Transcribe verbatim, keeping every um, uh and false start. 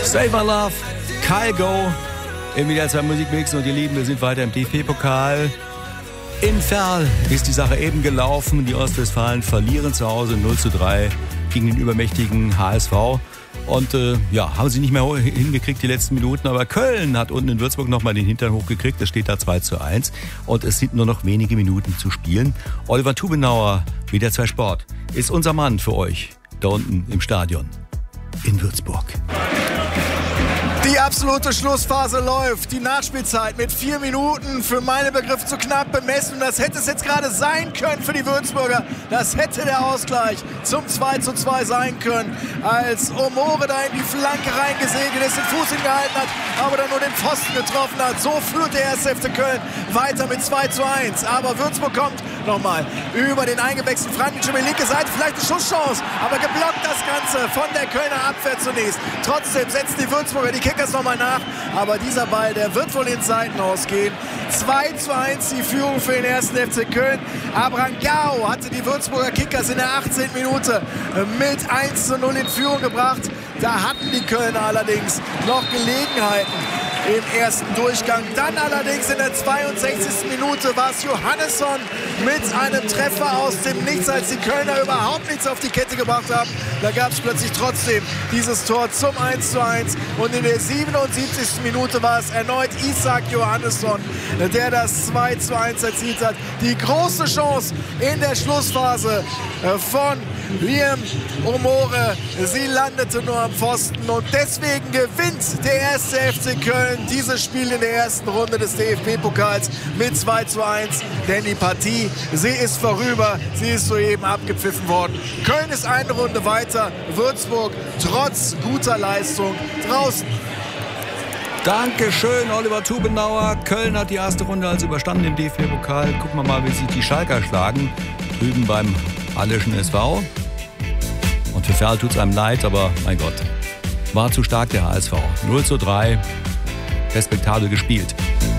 Save My Love, Kyle Go im W D R zwei Musikmix. Und ihr Lieben, wir sind weiter im D F B-Pokal. In Verl ist die Sache eben gelaufen. Die Ostwestfalen verlieren zu Hause null zu drei gegen den übermächtigen H S V. Und äh, ja, haben sie nicht mehr hingekriegt die letzten Minuten. Aber Köln hat unten in Würzburg nochmal den Hintern hochgekriegt. Es steht da zwei zu eins. Und es sind nur noch wenige Minuten zu spielen. Oliver Tubenauer, W D R zwei Sport, ist unser Mann für euch da unten im Stadion in Würzburg. Die absolute Schlussphase läuft. Die Nachspielzeit mit vier Minuten für meine Begriffe zu knapp bemessen. Und das hätte es jetzt gerade sein können für die Würzburger. Das hätte der Ausgleich zum zwei zu zwei sein können, als Omore da in die Flanke reingesegelt ist, den Fuß hingehalten hat, aber dann nur den Pfosten getroffen hat. So führt der erste F C Köln weiter mit zwei zu eins. Aber Würzburg kommt nochmal über den eingewechselten Frankic über die linke Seite. Vielleicht eine Schusschance, aber geblockt das Ganze von der Kölner Abwehr zunächst. Trotzdem setzen die Würzburger die Kickers nochmal nach. Aber dieser Ball, der wird wohl ins Seiten ausgehen. zwei zu eins die Führung für den ersten F C Köln. Abrangao hatte die Würzburger Kickers in der achtzehnten Minute mit eins zu null in Führung gebracht. Da hatten die Kölner allerdings noch Gelegenheiten im ersten Durchgang. Dann allerdings in der zweiundsechzigsten Minute war es Johannesson mit einem Treffer aus dem Nichts, als die Kölner überhaupt nichts auf die Kette gebracht haben. Da gab es plötzlich trotzdem dieses Tor zum eins zu eins. Und in der siebenundsiebzigsten Minute war es erneut Isaac Johannesson, der das zwei zu eins erzielt hat. Die große Chance in der Schlussphase von Liam Omore. Sie landete nur am Pfosten und deswegen gewinnt der erste F C Köln dieses Spiel in der ersten Runde des D F B-Pokals mit zwei zu eins. Denn die Partie, sie ist vorüber, sie ist soeben abgepfiffen worden. Köln ist eine Runde weiter, Würzburg trotz guter Leistung draußen. Dankeschön, Oliver Tubenauer. Köln hat die erste Runde also überstanden im D F B-Pokal. Gucken wir mal, wie sich die Schalker schlagen. Drüben beim Halleschen S V. Und für Verl tut es einem leid, aber mein Gott, war zu stark der H S V. null zu drei, respektabel gespielt.